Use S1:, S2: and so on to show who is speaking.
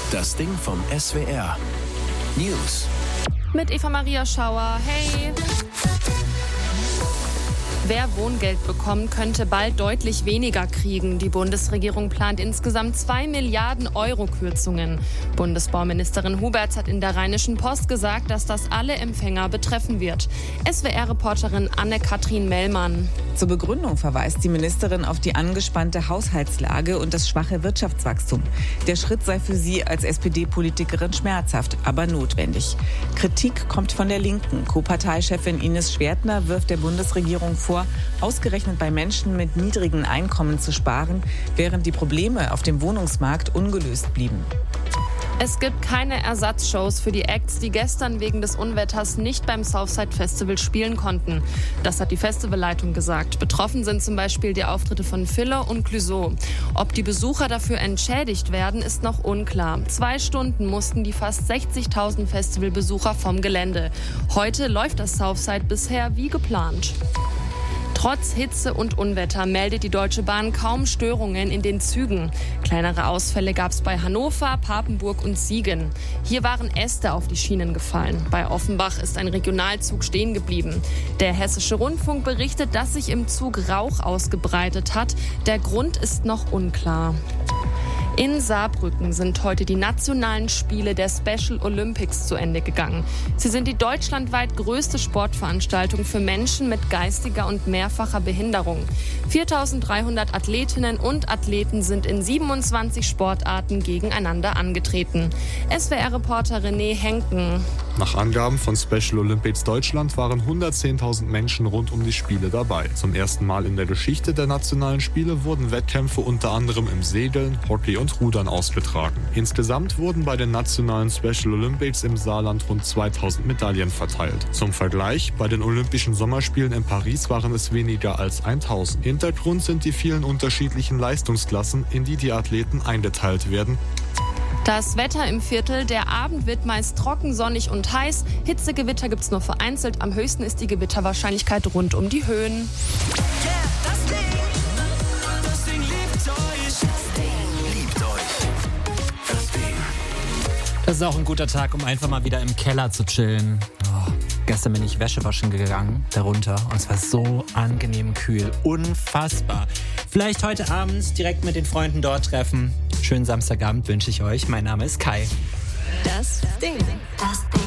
S1: Das Ding vom SWR. News.
S2: Mit Eva-Maria Schauer. Hey! Wer Wohngeld bekommt, könnte bald deutlich weniger kriegen. Die Bundesregierung plant insgesamt 2 Milliarden Euro Kürzungen. Bundesbauministerin Huberts hat in der Rheinischen Post gesagt, dass das alle Empfänger betreffen wird. SWR-Reporterin Anne-Kathrin Mellmann.
S3: Zur Begründung verweist die Ministerin auf die angespannte Haushaltslage und das schwache Wirtschaftswachstum. Der Schritt sei für sie als SPD-Politikerin schmerzhaft, aber notwendig. Kritik kommt von der Linken. Co-Parteichefin Ines Schwertner wirft der Bundesregierung vor, ausgerechnet bei Menschen mit niedrigen Einkommen zu sparen, während die Probleme auf dem Wohnungsmarkt ungelöst blieben.
S2: Es gibt keine Ersatzshows für die Acts, die gestern wegen des Unwetters nicht beim Southside Festival spielen konnten. Das hat die Festivalleitung gesagt. Betroffen sind zum Beispiel die Auftritte von Filler und Clouseau. Ob die Besucher dafür entschädigt werden, ist noch unklar. 2 Stunden mussten die fast 60.000 Festivalbesucher vom Gelände. Heute läuft das Southside bisher wie geplant. Trotz Hitze und Unwetter meldet die Deutsche Bahn kaum Störungen in den Zügen. Kleinere Ausfälle gab es bei Hannover, Papenburg und Siegen. Hier waren Äste auf die Schienen gefallen. Bei Offenbach ist ein Regionalzug stehen geblieben. Der Hessische Rundfunk berichtet, dass sich im Zug Rauch ausgebreitet hat. Der Grund ist noch unklar. In Saarbrücken sind heute die nationalen Spiele der Special Olympics zu Ende gegangen. Sie sind die deutschlandweit größte Sportveranstaltung für Menschen mit geistiger und mehrfacher Behinderung. 4.300 Athletinnen und Athleten sind in 27 Sportarten gegeneinander angetreten. SWR-Reporter René Henken.
S4: Nach Angaben von Special Olympics Deutschland waren 110.000 Menschen rund um die Spiele dabei. Zum ersten Mal in der Geschichte der nationalen Spiele wurden Wettkämpfe unter anderem im Segeln, Hockey und Rudern ausgetragen. Insgesamt wurden bei den nationalen Special Olympics im Saarland rund 2.000 Medaillen verteilt. Zum Vergleich, bei den Olympischen Sommerspielen in Paris waren es weniger als 1.000. Hintergrund sind die vielen unterschiedlichen Leistungsklassen, in die die Athleten eingeteilt werden.
S2: Das Wetter im Viertel, der Abend wird meist trocken, sonnig und heiß. Hitzegewitter gibt's nur vereinzelt. Am höchsten ist die Gewitterwahrscheinlichkeit rund um die Höhen.
S5: Das ist auch ein guter Tag, um einfach mal wieder im Keller zu chillen. Gestern bin ich Wäsche waschen gegangen, darunter. Und es war so angenehm kühl. Unfassbar. Vielleicht heute Abend direkt mit den Freunden dort treffen. Schönen Samstagabend wünsche ich euch. Mein Name ist Kai.
S6: Das Ding. Das Ding.